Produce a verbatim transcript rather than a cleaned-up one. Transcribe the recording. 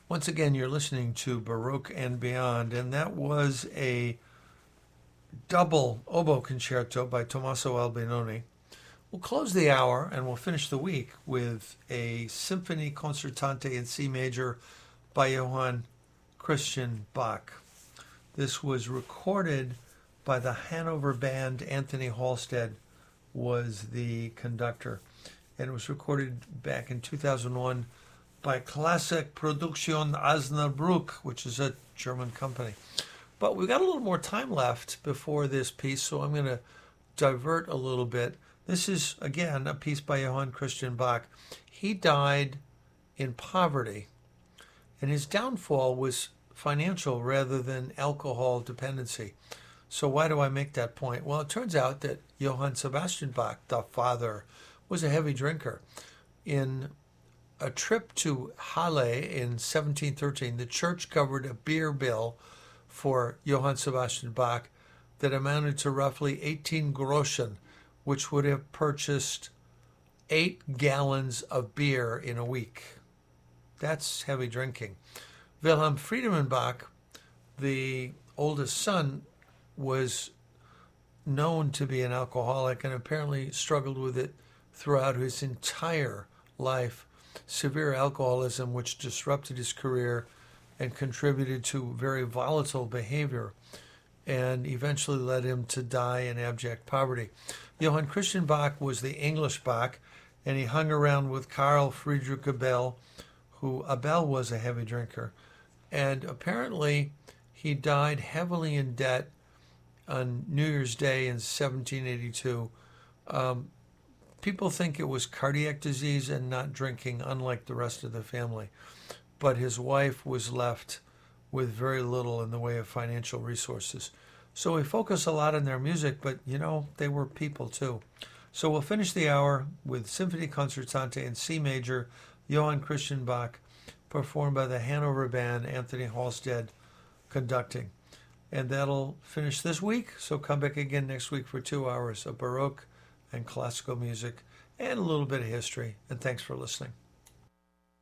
Once again, you're listening to Baroque and Beyond, and that was a double oboe concerto by Tommaso Albinoni. We'll close the hour and we'll finish the week with a symphony concertante in C major by Johann Christian Bach. This was recorded by the Hanover Band. Anthony Halstead was the conductor, and it was recorded back in two thousand one by Klassik Produktion Osnabrück, which is a German company. But we've got a little more time left before this piece, so I'm going to divert a little bit. This is, again, a piece by Johann Christian Bach. He died in poverty, and his downfall was financial rather than alcohol dependency. So why do I make that point? Well, it turns out that Johann Sebastian Bach, the father, was a heavy drinker. In a trip to Halle in seventeen thirteen, the church covered a beer bill for Johann Sebastian Bach that amounted to roughly eighteen groschen, which would have purchased eight gallons of beer in a week. That's heavy drinking. Wilhelm Friedemann Bach, the oldest son, was known to be an alcoholic and apparently struggled with it throughout his entire life. Severe alcoholism, which disrupted his career and contributed to very volatile behavior, and eventually led him to die in abject poverty. Johann Christian Bach was the English Bach, and he hung around with Carl Friedrich Abel, who Abel was a heavy drinker. And apparently he died heavily in debt on New Year's Day in seventeen eighty-two. Um, people think it was cardiac disease and not drinking, unlike the rest of the family. But his wife was left with very little in the way of financial resources. So we focus a lot on their music, but, you know, they were people too. So we'll finish the hour with Symphony Concertante in C major, Johann Christian Bach, performed by the Hanover Band, Anthony Halstead conducting. And that'll finish this week, so come back again next week for two hours of Baroque and classical music and a little bit of history. And thanks for listening.